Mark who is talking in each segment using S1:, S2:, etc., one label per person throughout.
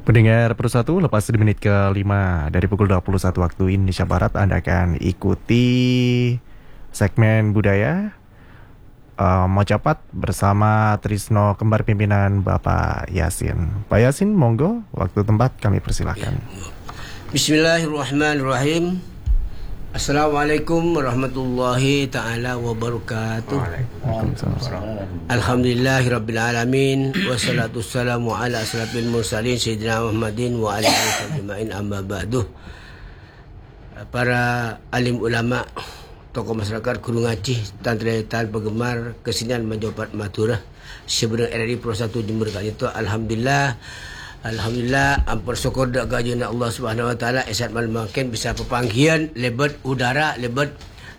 S1: Pendengar Persatu, lepas di menit ke-5 dari pukul 21 waktu Indonesia Barat, Anda akan ikuti segmen budaya Mocapat bersama Trisno, kembar pimpinan Bapak Yasin. Pak Yasin, monggo, waktu tempat kami persilahkan.
S2: Bismillahirrahmanirrahim. Assalamualaikum warahmatullahi ta'ala wabarakatuh. Alhamdulillahirrabbilalamin. Wassalatu wassalamu ala asrafil mursalin Sayyidina Muhammadin wa ala alihi ajma'in, amma ba'du. Para alim ulama, tokoh masyarakat Gunung Aceh, tantra penggemar kesenian Mocapat Madura, sebenarnya RRI Pro 1 Jember kali itu, Alhamdulillah, ampun syukur dak gajana Allah Subhanahu wa taala esat makin bisa pepanggian lebat udara, lebat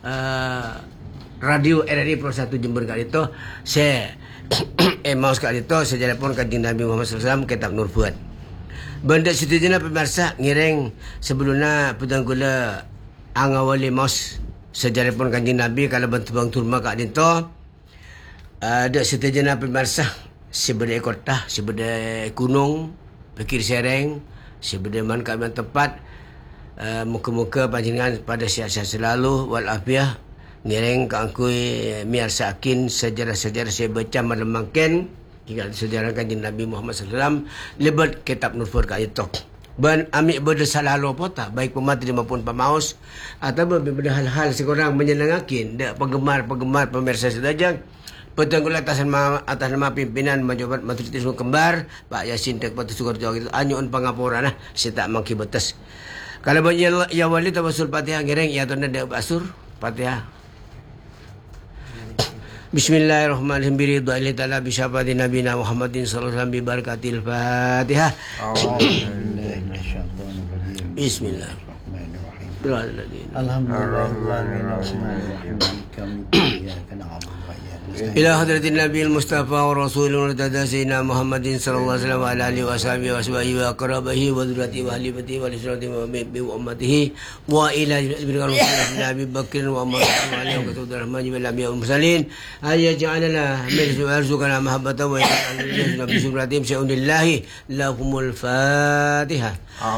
S2: radio RRI Pro 1 Jember kali itu. Saya mau sekali itu saya telepon kanjeng Nabi Muhammad SAW kitab Nur Fuad. Benda setujuna pemirsa ngireng sebelumnya petanggula angawali maus sejarah pun kanjeng Nabi kalau bantu bang turma kat itu ada setujuna pemirsa sebelah kota, sebelah gunung, pikir sereng, sebelah man kami tempat, muka-muka panjenengan pada sihat-sihat selalu walafiat. Ngereng kangkui miar sakin sejarah-sejarah saya baca malam makin tinggal sejarah kanjeng Nabi Muhammad SAW lebat kitab Nur Fuad kat itu. Ben amik benda salah apa tak, baik pemati maupun pemaus, atau benda hal-hal sekurang menyenangakin dak penggemar pemirsa saja. Petanggul atas nama pimpinan Mocapat Madura Trisno Kembar Pak Yasin Tek Patu Sukarjo itu anyun pangaporan saya tak mangki betes. Kalau banyak ya wali tawasul Fatihah ngereng ya tuan dak basur Fatihah. Bismillahirrahmanirrahim. Biridwa'illahi ta'ala bisyafati nabina Muhammadin sallallahu alaihi wasallam bi barakatil Fatihah. Bismillahirrahmanirrahim. Ila hadratin Nabi Mustafa wa Rasulullah tada Sayyidina Muhammadin sallallahu alaihi wasallam wa ala alihi wa sahbihi wa ashabihi wa aqrabihi wa dhurriyyatihi wa ahli baitihi wa lisrati wa bi ummatihi wa ila Rasulullah Nabi Bakr wa Umar wa alihi wa sahbihi rahman wal anbiya wal mursalin ay ja'alana min arzuqana mahabbatan wa inna bi syukratim sa'udillahi lahumul Fatihah.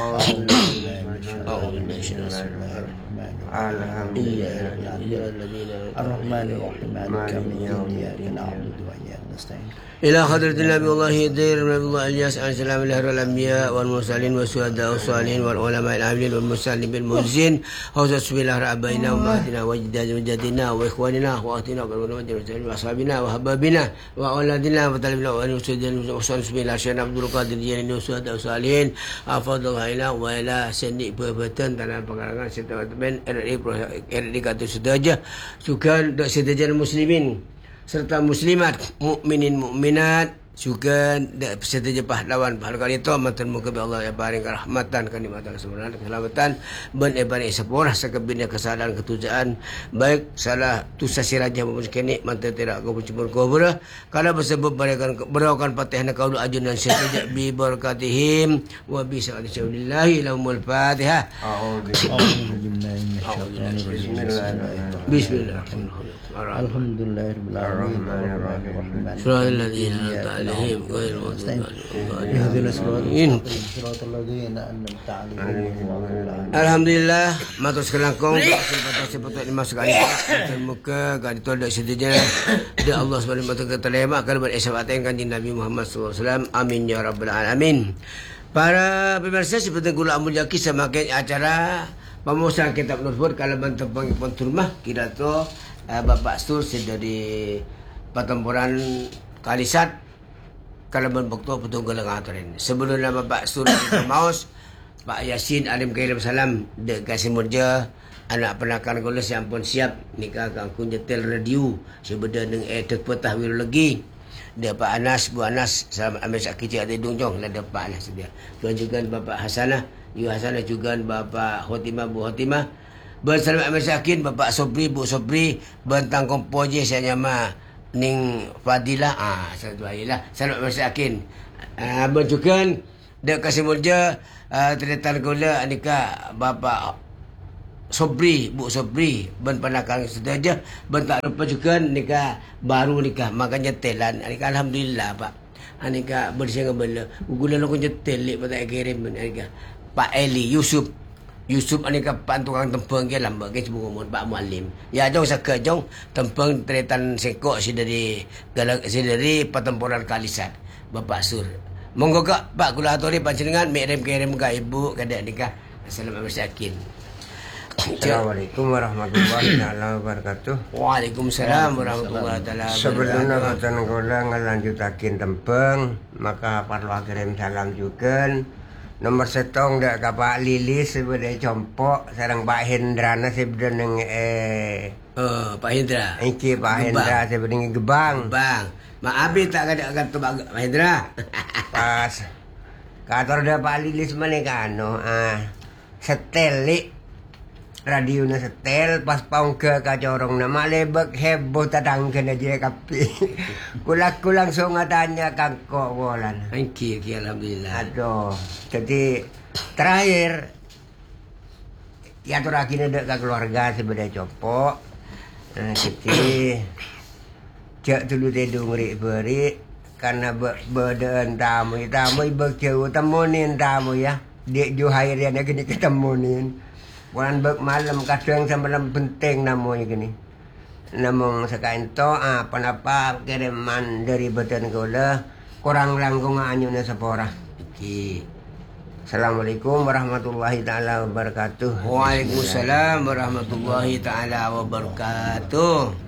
S2: إلى حضرة النبي الله يدير نبي الله إلياس عليه السلام الأهل والأنبياء والمرسلين والشهداء والصالحين والعلماء العاملين والمرسلين بالمهزين حوزة سبيل أبائنا وأمهاتنا وجداتنا وإخواننا وأختنا وأصحابنا وأحبابنا وأولادنا وطلبنا وأنفسنا سبيل شيخنا عبد القادر الجيلاني والشهداء والصالحين أفضل إلى وإلى سني بebatan tanah pengarangan serta teman RRI kata sedaja sukan sedaja muslimin serta muslimat, mukminin mukminat, juga peserta pahlawan kali itu mantan muka Allah yang paling rahmatan kenikmatan keselamatan keselamatan ben ebani sepurah sekebina kesalahan ketujaan baik salah tusa siraja maupun kenik mantan tidak kau bercumur kubra kalau bersebut berakan fatihah kau ajunan sejaja bi barakatihim wa bi sa'alillahi lahumul Fatihah. Bismillahirrahmanirrahim. Alhamdulillahirrahmanirrahim. Surahalladzina ta'alihim ghairil maghdubi alaihim. Alhamdulillah, matur selangkong sepatut lima sekali muka kali tu ada setuju dia Allah Subhanahu wa taala terima kalau beresawaten kanjeng Nabi Muhammad SAW. Amin ya rabbal alamin. Para pemirsa seperti gula amul yaki semakin acara pemusahan kitab Nur Fuad kalau bantu pengipun rumah kita tu Bapak Stur dari Patampuran Kalisat kalau berbukto petunggal ngaturin sebelumnya Bapak Stur Maus Pak Yasin Alim Kairim Salam de kasih murja anak penakan goles yang pun siap nikah kangkung jetel radio sebeda dengan etek petah wirologi dia Pak Anas Bu Anas salam ambil sakit ada dungjong ada Pak Anas dia tuan juga Bapak Hasanah Yu Hasanah juga Bapak Khotimah Bu Khotimah bersama Amir Syakin Bapak Sobri Bu Sobri bentang kompoje saya nyama ning Fadilah satu ayolah salam Amir Syakin bentukan dak kasih murja terletak gula nikah Bapak Sobri Bu Sobri ben panakan sedaja ben tak lupa juga nikah baru nikah makanya telan nikah alhamdulillah Pak Anika bersih ngebela. Gula lo kunci telik pada kirim anika. Pak Eli Yusuf anika pan tukang tempeng ke lambat ke sebelum umur Pak Mualim. Ya jong saka jong tempeng tretan sekok si dari pertempuran Kalisat. Bapak Sur. Monggo kak Pak kula aturi panjenengan kirim ke ibu kadek nikah. Assalamualaikum.
S3: Assalamualaikum warahmatullahi wabarakatuh.
S2: Waalaikumsalam warahmatullahi wabarakatuh.
S3: Sebelumnya kata kula ngelanjutakin tempeng, maka perlu kirim salam juga. Nomor setong dak ka Pak Lilis sebagai compok, sareng Pak Hendrana sebenarnya
S2: Pak Hendra.
S3: Iki Pak Hendra sebenarnya Gebang.
S2: Bang, Mak Abi tak ada Pak Hendra.
S3: Pas kator dak Pak Lilis mana kano setelik radio na setel pas paungke kacorong na malebek heboh tadangkan aja kapi kulak langsung ngatanya kangko wolan.
S2: Aki alhamdulillah.
S3: Aduh, jadi terakhir ya terakhir ada ke keluarga sebenarnya copok. Nah, jadi jak dulu tedung beri karena beden tamu jauh temunin tamu ya. Dek jo akhirnya gini ketemunin. Bulan malam kadang sampai penting namanya gini. Namun sekain to apa kiriman dari badan gula kurang langkung anyuna sepora. Assalamualaikum warahmatullahi taala wabarakatuh.
S2: Waalaikumsalam warahmatullahi taala wabarakatuh.